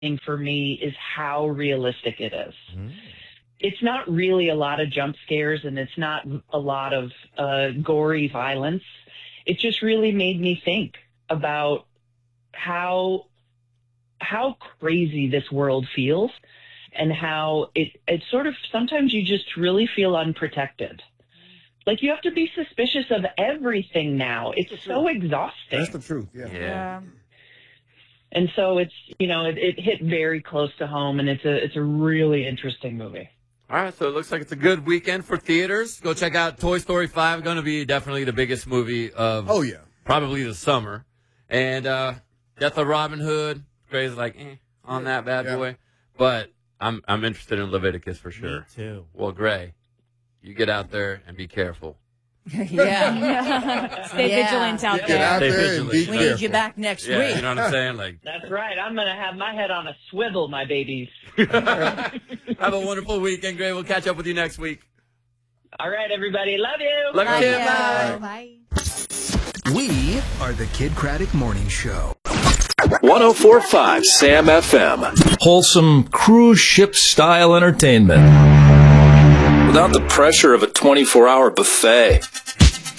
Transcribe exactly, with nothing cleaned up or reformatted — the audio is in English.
for me is how realistic it is. Mm. It's not really a lot of jump scares, and it's not a lot of uh, gory violence. It just really made me think about how how crazy this world feels, and how it it sort of sometimes you just really feel unprotected. Like, you have to be suspicious of everything now. It's so exhausting. That's the truth. Yeah. Yeah. yeah. And so it's, you know, it, it hit very close to home, and it's a it's a really interesting movie. All right, so it looks like it's a good weekend for theaters. Go check out Toy Story five. Going to be definitely the biggest movie of oh yeah probably the summer. And uh, Death of Robin Hood. Gray's like eh, on that bad yeah. boy, but I'm I'm interested in Leviticus for sure. Me too. Well, Gray, you get out there and be careful. yeah. Stay yeah. vigilant out Get there. out Stay there vigilant. and be We careful. need you back next Yeah, week. you know what I'm saying? Like, That's right. I'm going to have my head on a swivel, my babies. have a wonderful weekend, Gray. We'll catch up with you next week. All right, everybody. Love you. Love you. Bye. Bye. Bye. We are the Kid Craddock Morning Show. one oh four point five Sam F M. Wholesome cruise ship style entertainment without the pressure of a twenty-four hour buffet.